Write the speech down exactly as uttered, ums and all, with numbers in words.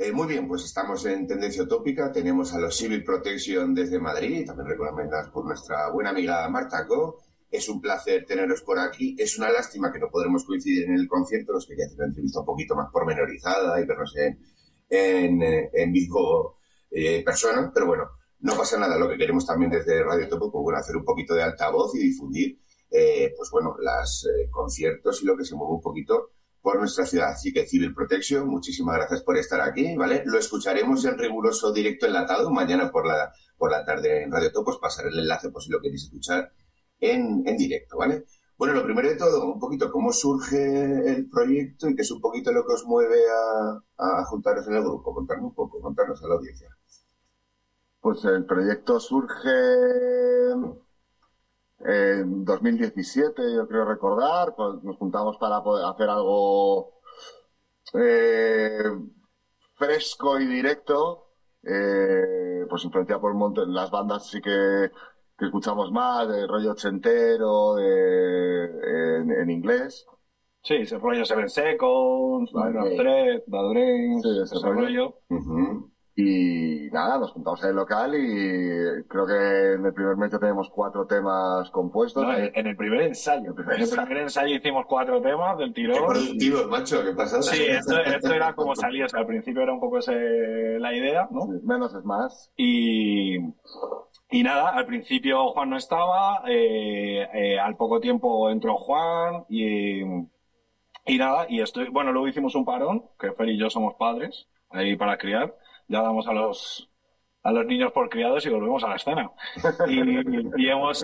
Eh, muy bien, pues estamos en Tendencia Utópica, tenemos a los Civil Protection desde Madrid, también recomendados por nuestra buena amiga Marta Co. Es un placer teneros por aquí, es una lástima que no podremos coincidir en el concierto, os quería hacer una entrevista un poquito más pormenorizada y vernos en, en, en vivo eh, persona, pero bueno, no pasa nada, lo que queremos también desde Radio Topo, pues bueno, hacer un poquito de altavoz y difundir, eh, pues bueno, los eh, conciertos y lo que se mueve un poquito por nuestra ciudad. Así que Civil Protection, muchísimas gracias por estar aquí, ¿vale? Lo escucharemos en riguroso directo enlatado mañana por la, por la tarde en Radio Topos, pasaré el enlace por si lo queréis escuchar en, en directo, ¿vale? Bueno, lo primero de todo, un poquito cómo surge el proyecto y qué es un poquito lo que os mueve a, a juntaros en el grupo. Contarnos un poco, contarnos a la audiencia. Pues el proyecto surge en dos mil diecisiete, yo creo recordar, pues nos juntamos para poder hacer algo eh, fresco y directo, eh, pues influenciado por un montón, las bandas sí que, que escuchamos más, de rollo ochentero, de, en, en inglés. Sí, ese rollo Seven Seconds, Bad Thread, Bad Brains, sí, ese, ese rollo. rollo. Uh-huh. Y nada, nos juntamos en el local y creo que en el primer mes ya tenemos cuatro temas compuestos. No, en el primer ensayo. El primer en el ensayo. primer ensayo hicimos cuatro temas del tirón. Qué productivos, macho, qué pasada. Sí, esto, esto era como salía, o sea, al principio era un poco ese, la idea, ¿no? Sí, menos es más. Y, y nada, al principio Juan no estaba, eh, eh, al poco tiempo entró Juan y, y nada, y estoy, bueno, luego hicimos un parón, que Fer y yo somos padres, ahí para criar. Ya damos a los a los niños por criados y volvemos a la escena. Y, y hemos